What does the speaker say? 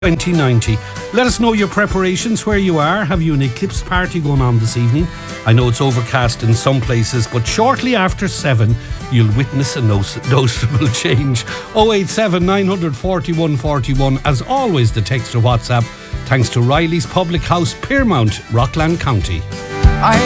2090. Let us know your preparations, where you are. Have you an eclipse party going on this evening? I know it's overcast in some places, but shortly after 7, you'll witness a noticeable change. 087 941 41. As always, the text or WhatsApp, thanks to Riley's Public House, Piermount, Rockland County.